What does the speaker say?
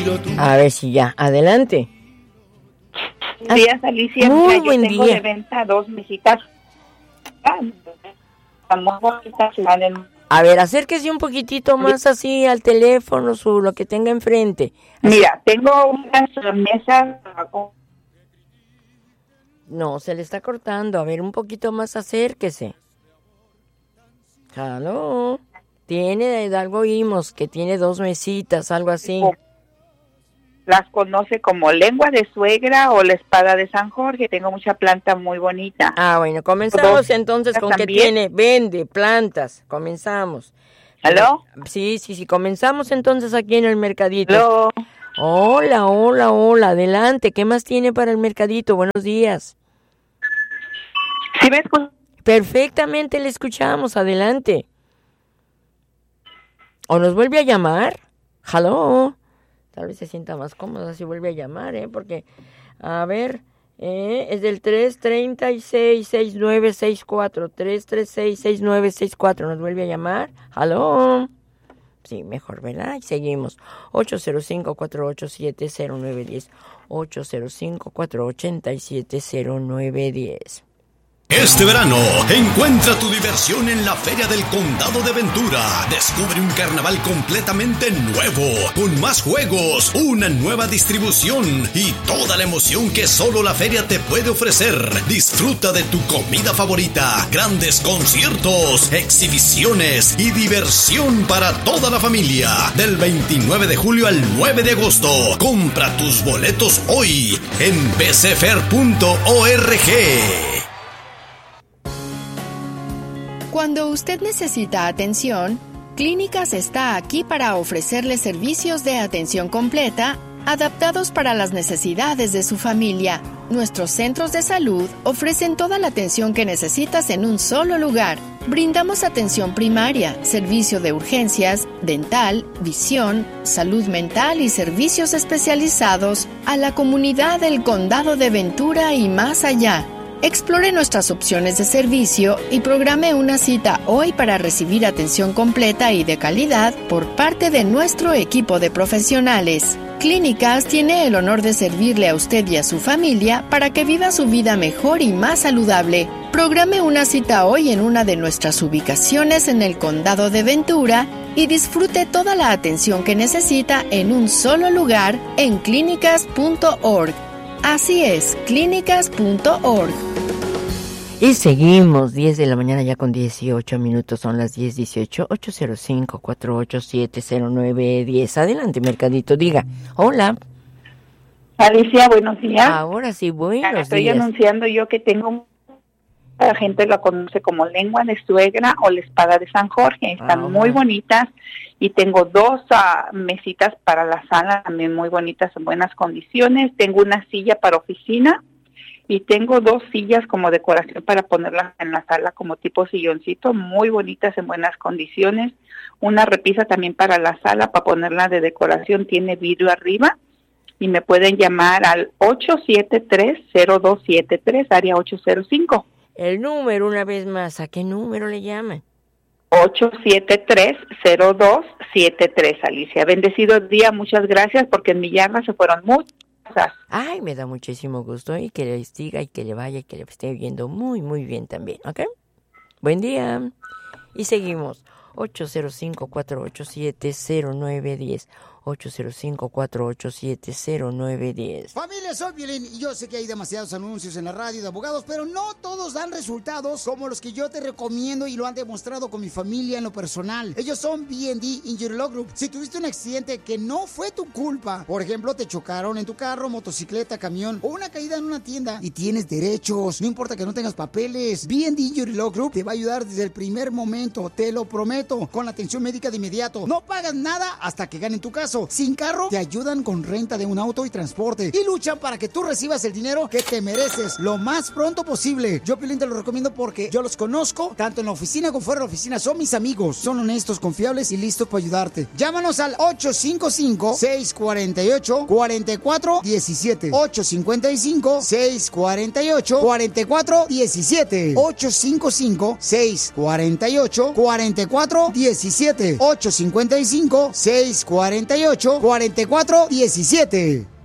A ver si ya, adelante. Buenos días, Alicia. Muy Mira, buen yo tengo día. de venta 2 mesitas. Muy bonitas, A ver, acérquese un poquitito más así al teléfono, lo que tenga enfrente. Mira, tengo unas mesas. No, se le está cortando. A ver, un poquito más acérquese. Aló. Algo oímos, que tiene 2 mesitas, algo así. Las conoce como lengua de suegra o la espada de San Jorge. Tengo mucha planta muy bonita. Ah, bueno, comenzamos entonces con también. que tiene, vende plantas. Comenzamos. ¿Aló? Sí, comenzamos entonces aquí en el mercadito. ¿Aló? Hola, adelante. ¿Qué más tiene para el mercadito? Buenos días. ¿Sí me escuchas? Perfectamente le escuchamos, adelante. ¿O nos vuelve a llamar? ¿Hello? Tal vez se sienta más cómoda si vuelve a llamar, porque, a ver, es del 336-6964, 336-6964, ¿nos vuelve a llamar? ¿Hello? Sí, mejor, ¿verdad? Y seguimos, 805-487-0910, 805-487-0910. Este verano, encuentra tu diversión en la Feria del Condado de Ventura. Descubre un carnaval completamente nuevo, con más juegos, una nueva distribución y toda la emoción que solo la feria te puede ofrecer. Disfruta de tu comida favorita, grandes conciertos, exhibiciones y diversión para toda la familia. Del 29 de julio al 9 de agosto. Compra tus boletos hoy en bcfer.org. Cuando usted necesita atención, Clínicas está aquí para ofrecerle servicios de atención completa, adaptados para las necesidades de su familia. Nuestros centros de salud ofrecen toda la atención que necesitas en un solo lugar. Brindamos atención primaria, servicio de urgencias, dental, visión, salud mental y servicios especializados a la comunidad del Condado de Ventura y más allá. Explore nuestras opciones de servicio y programe una cita hoy para recibir atención completa y de calidad por parte de nuestro equipo de profesionales. Clínicas tiene el honor de servirle a usted y a su familia para que viva su vida mejor y más saludable. Programe una cita hoy en una de nuestras ubicaciones en el Condado de Ventura y disfrute toda la atención que necesita en un solo lugar en clínicas.org. Así es, clínicas.org. Y seguimos, 10 de la mañana ya con 18 minutos, son las 10:18, 805-487-0910. Adelante, Mercadito, diga. Hola. Alicia, buenos días. Ahora sí, buenos Estoy días. anunciando yo que tengo, la gente la conoce como lengua de suegra o la espada de San Jorge. Están muy bonitas y tengo 2 mesitas para la sala, también muy bonitas, en buenas condiciones. Tengo una silla para oficina y tengo 2 sillas como decoración para ponerlas en la sala como tipo silloncito, muy bonitas, en buenas condiciones. Una repisa también para la sala para ponerla de decoración, tiene vidrio arriba. Y me pueden llamar al 873-0273, área 805. El número, una vez más, ¿a qué número le llaman? 873-0273, Alicia. Bendecido día, muchas gracias, porque en mi yarda se fueron muchas cosas. Ay, me da muchísimo gusto y que les diga y que le vaya y que le esté viendo muy, muy bien también, ¿ok? Buen día. Y seguimos. 805-487-0910. 805-487-0910. Familia, soy Violín y yo sé que hay demasiados anuncios en la radio de abogados, pero no todos dan resultados como los que yo te recomiendo y lo han demostrado con mi familia en lo personal. Ellos son B&D Injury Law Group. Si tuviste un accidente que no fue tu culpa, por ejemplo, te chocaron en tu carro, motocicleta, camión o una caída en una tienda y tienes derechos, no importa que no tengas papeles, B&D Injury Law Group te va a ayudar desde el primer momento, te lo prometo, con atención médica de inmediato. No pagas nada hasta que ganen tu caso. Sin carro, te ayudan con renta de un auto y transporte. Y luchan para que tú recibas el dinero que te mereces lo más pronto posible. Yo, Pilín, te lo recomiendo porque yo los conozco, tanto en la oficina como fuera de la oficina. Son mis amigos. Son honestos, confiables y listos para ayudarte. Llámanos al 855-648-4417. 855-648-4417. 855-648-4417. 855-648 888-4417.